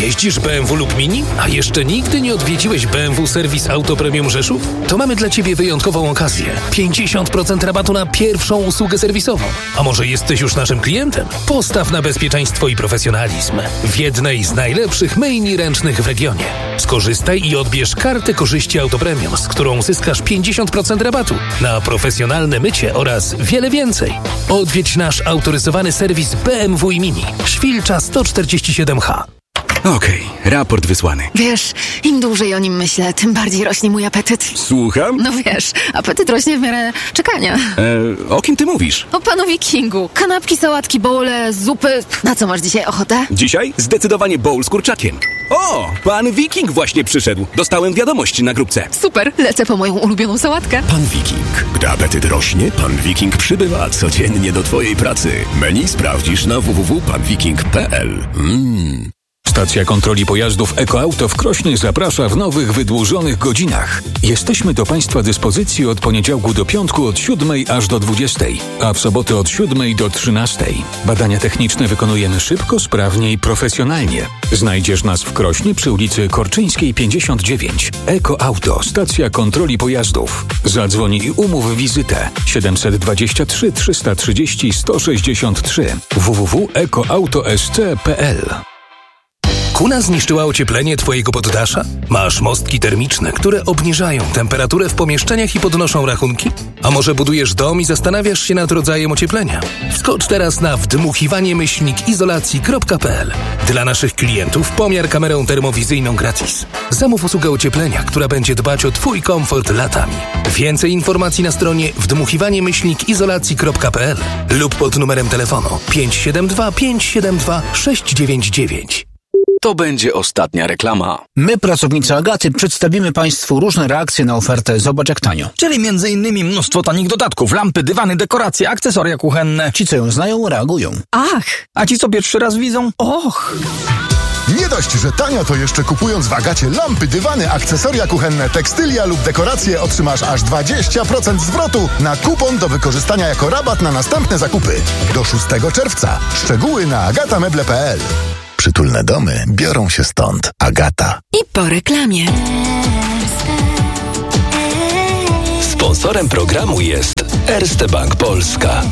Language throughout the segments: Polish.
Jeździsz BMW lub Mini? A jeszcze nigdy nie odwiedziłeś BMW Serwis Auto Premium Rzeszów? To mamy dla Ciebie wyjątkową okazję. 50% rabatu na pierwszą usługę serwisową. A może jesteś już naszym klientem? Postaw na bezpieczeństwo i profesjonalizm w jednej z najlepszych myjni ręcznych w regionie. Skorzystaj i odbierz kartę korzyści Auto Premium, z którą zyskasz 50% rabatu na profesjonalne mycie oraz wiele więcej. Odwiedź nasz autoryzowany serwis BMW i Mini. Świlcza 147H. Okej, raport wysłany. Wiesz, im dłużej o nim myślę, tym bardziej rośnie mój apetyt. Słucham? No wiesz, apetyt rośnie w miarę czekania. O kim ty mówisz? O panu Wikingu. Kanapki, sałatki, bowle, zupy. Na co masz dzisiaj ochotę? Dzisiaj zdecydowanie bowl z kurczakiem. O, pan Wiking właśnie przyszedł. Dostałem wiadomość na grupce. Super, lecę po moją ulubioną sałatkę. Pan Wiking. Gdy apetyt rośnie, pan Wiking przybywa codziennie do twojej pracy. Menu sprawdzisz na www.panwiking.pl. Stacja kontroli pojazdów EcoAuto w Krośnie zaprasza w nowych, wydłużonych godzinach. Jesteśmy do Państwa dyspozycji od poniedziałku do piątku od 7 aż do 20, a w soboty od 7 do 13. Badania techniczne wykonujemy szybko, sprawnie i profesjonalnie. Znajdziesz nas w Krośnie przy ulicy Korczyńskiej 59. EcoAuto, stacja kontroli pojazdów. Zadzwoń i umów wizytę 723 330 163 www.ecoauto.sc.pl. Kuna zniszczyła ocieplenie Twojego poddasza? Masz mostki termiczne, które obniżają temperaturę w pomieszczeniach i podnoszą rachunki? A może budujesz dom i zastanawiasz się nad rodzajem ocieplenia? Wskocz teraz na wdmuchiwanie-izolacji.pl. Dla naszych klientów pomiar kamerą termowizyjną gratis. Zamów usługę ocieplenia, która będzie dbać o Twój komfort latami. Więcej informacji na stronie wdmuchiwanie-izolacji.pl lub pod numerem telefonu 572 572 699. To będzie ostatnia reklama. My, pracownicy Agaty, przedstawimy Państwu różne reakcje na ofertę Zobacz jak tanio. Czyli m.in. mnóstwo tanich dodatków, lampy, dywany, dekoracje, akcesoria kuchenne. Ci, co ją znają, reagują. Ach! A ci, co pierwszy raz widzą? Och! Nie dość, że tanio, to jeszcze kupując w Agacie lampy, dywany, akcesoria kuchenne, tekstylia lub dekoracje otrzymasz aż 20% zwrotu na kupon do wykorzystania jako rabat na następne zakupy. Do 6 czerwca. Szczegóły na agatameble.pl. Przytulne domy biorą się stąd. Agata. I po reklamie. Sponsorem programu jest Erste Bank Polska.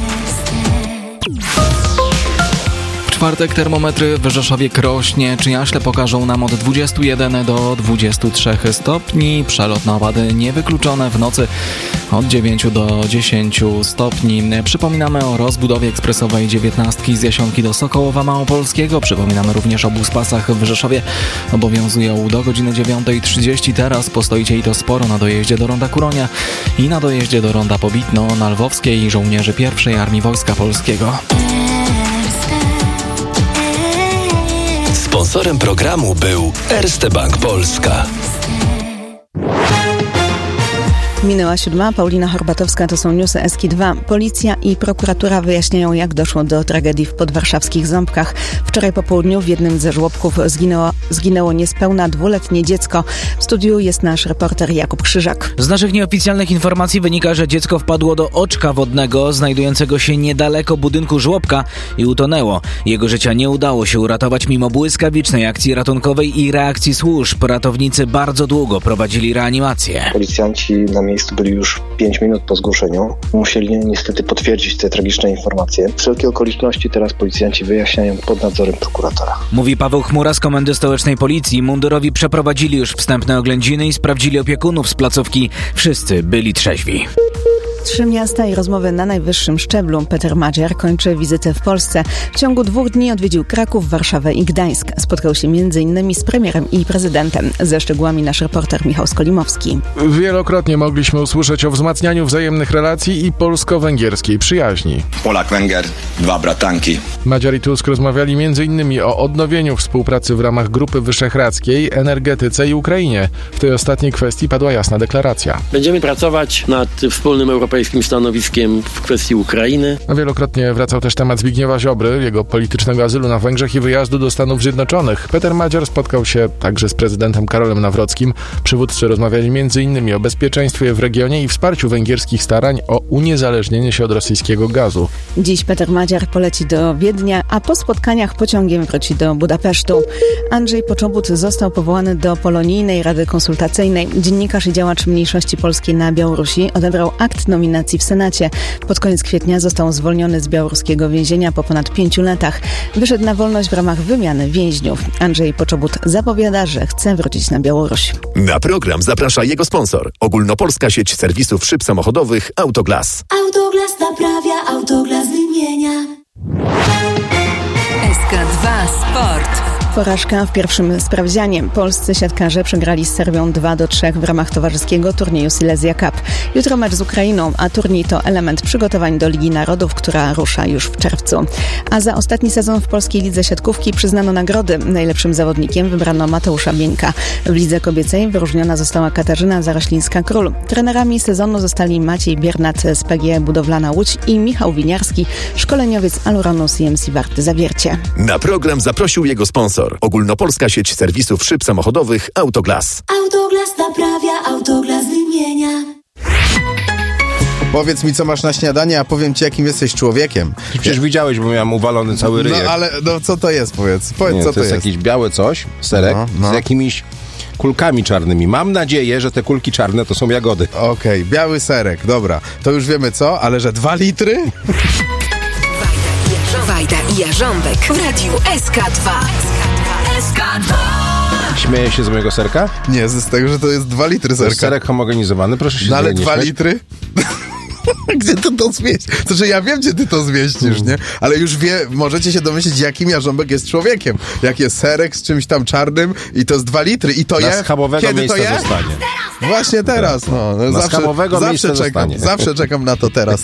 W czwartek termometry w Rzeszowie, Krośnie czy Jaśle pokażą nam od 21 do 23 stopni. Przelotne opady niewykluczone, w nocy od 9 do 10 stopni. Przypominamy o rozbudowie ekspresowej 19 z Jasionki do Sokołowa Małopolskiego. Przypominamy również o buspasach w Rzeszowie. Obowiązują do godziny 9:30. Teraz postoicie i to sporo na dojeździe do Ronda Kuronia i na dojeździe do Ronda Pobitno na Lwowskiej i żołnierzy I Armii Wojska Polskiego. Sponsorem programu był Erste Bank Polska. Minęła 7. Paulina Horbatowska, to są newsy Eski2. Policja i prokuratura wyjaśniają, jak doszło do tragedii w podwarszawskich Ząbkach. Wczoraj po południu w jednym ze żłobków zginęło niespełna 2-letnie dziecko. W studiu jest nasz reporter Jakub Krzyżak. Z naszych nieoficjalnych informacji wynika, że dziecko wpadło do oczka wodnego znajdującego się niedaleko budynku żłobka i utonęło. Jego życia nie udało się uratować mimo błyskawicznej akcji ratunkowej i reakcji służb. Ratownicy bardzo długo prowadzili reanimację. Policjanci na miejscu byli już 5 minut po zgłoszeniu. Musieli niestety potwierdzić te tragiczne informacje. Wszelkie okoliczności teraz policjanci wyjaśniają pod nadzorem prokuratora. Mówi Paweł Chmura z Komendy Stołecznej Policji. Mundurowi przeprowadzili już wstępne oględziny i sprawdzili opiekunów z placówki. Wszyscy byli trzeźwi. 3 miasta i rozmowy na najwyższym szczeblu. Peter Madziar kończy wizytę w Polsce. W ciągu 2 dni odwiedził Kraków, Warszawę i Gdańsk. Spotkał się m.in. z premierem i prezydentem. Ze szczegółami nasz reporter Michał Skolimowski. Wielokrotnie mogliśmy usłyszeć o wzmacnianiu wzajemnych relacji i polsko-węgierskiej przyjaźni. Polak-Węgier, 2 bratanki. Madziar i Tusk rozmawiali m.in. o odnowieniu współpracy w ramach Grupy Wyszehradzkiej, energetyce i Ukrainie. W tej ostatniej kwestii padła jasna deklaracja. Będziemy pracować nad wspólnym europejskim europejskim stanowiskiem w kwestii Ukrainy. Wielokrotnie wracał też temat Zbigniewa Ziobry, jego politycznego azylu na Węgrzech i wyjazdu do Stanów Zjednoczonych. Peter Madziar spotkał się także z prezydentem Karolem Nawrockim. Przywódcy rozmawiali m.in. o bezpieczeństwie w regionie i wsparciu węgierskich starań o uniezależnienie się od rosyjskiego gazu. Dziś Peter Madziar poleci do Wiednia, a po spotkaniach pociągiem wróci do Budapesztu. Andrzej Poczobut został powołany do Polonijnej Rady Konsultacyjnej. Dziennikarz i działacz mniejszości polskiej na Białorusi odebrał akt nominacji w Senacie. Pod koniec kwietnia został zwolniony z białoruskiego więzienia po ponad 5 latach. Wyszedł na wolność w ramach wymiany więźniów. Andrzej Poczobut zapowiada, że chce wrócić na Białoruś. Na program zaprasza jego sponsor. Ogólnopolska sieć serwisów szyb samochodowych Autoglas. Autoglas naprawia, Autoglas wymienia. SK2 Sport. Porażka w pierwszym sprawdzianie. Polscy siatkarze przegrali z Serbią 2-3 w ramach towarzyskiego turnieju Silesia Cup. Jutro mecz z Ukrainą, a turniej to element przygotowań do Ligi Narodów, która rusza już w czerwcu. A za ostatni sezon w polskiej lidze siatkówki przyznano nagrody. Najlepszym zawodnikiem wybrano Mateusza Bieńka. W lidze kobiecej wyróżniona została Katarzyna Zaroślińska-Król. Trenerami sezonu zostali Maciej Biernat z PGE Budowlana Łódź i Michał Winiarski, szkoleniowiec Aluronu CMC Warty Zawiercie. Na program zaprosił jego sponsor. Ogólnopolska sieć serwisów szyb samochodowych Autoglas. Autoglas naprawia, Autoglas wymienia. Powiedz mi, co masz na śniadanie, a powiem ci, jakim jesteś człowiekiem. Przecież widziałeś, bo miałem uwalony cały ryjek. No ale co to jest, powiedz Nie, co to jest jakieś białe coś, serek, z jakimiś kulkami czarnymi. Mam nadzieję, że te kulki czarne to są jagody. Okej, biały serek, dobra. To już wiemy co, ale że 2 litry? Wajda i Jarząbek w radiu SK2. SK2. Śmieje się z mojego serka? Nie, z tego, że to jest 2 litry serka. To jest serek homogenizowany, proszę się ale nie 2 śmiać. litry? Gdzie ty to zmieścisz? To, że ja wiem, gdzie ty to zmieścisz, nie? Ale już możecie się domyślić, jakim Jarząbek jest człowiekiem. Jak jest serek z czymś tam czarnym i to jest 2 litry i to Na je... schabowego Kiedy miejsca to je? zostanie. Właśnie teraz, no. Na schabowego miejsca czekam, zostanie. zawsze czekam na to teraz.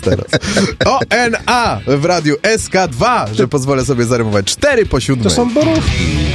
ONA w radiu SK2, że pozwolę sobie zarymować. 4 po 7. To są borówki.